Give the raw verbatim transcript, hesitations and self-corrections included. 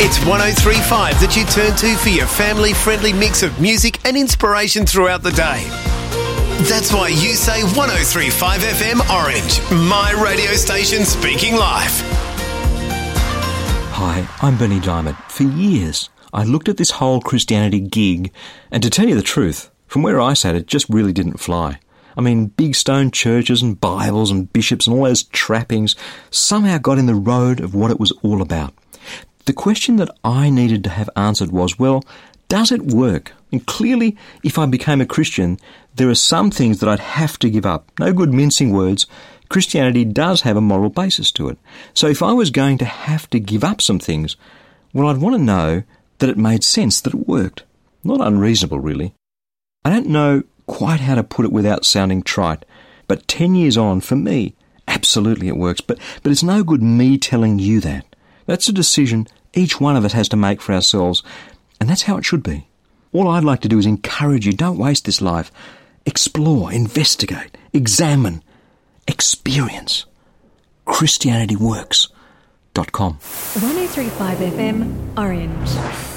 It's one oh three point five that you turn to for your family-friendly mix of music and inspiration throughout the day. That's why you say one oh three point five F M Orange, my radio station speaking life. Hi, I'm Bernie Diamond. For years, I looked at this whole Christianity gig, and to tell you the truth, from where I sat, it just really didn't fly. I mean, big stone churches and Bibles and bishops and all those trappings somehow got in the road of what it was all about. The question that I needed to have answered was, well, does it work? And clearly, if I became a Christian, there are some things that I'd have to give up. No good mincing words. Christianity does have a moral basis to it. So if I was going to have to give up some things, well, I'd want to know that it made sense, that it worked. Not unreasonable, really. I don't know quite how to put it without sounding trite, but ten years on, for me, absolutely it works. But, but it's no good me telling you that. That's a decision each one of us has to make for ourselves, and that's how it should be. All I'd like to do is encourage you, don't waste this life. Explore, investigate, examine, experience. Christianity Works dot com. one oh three point five F M, Orange.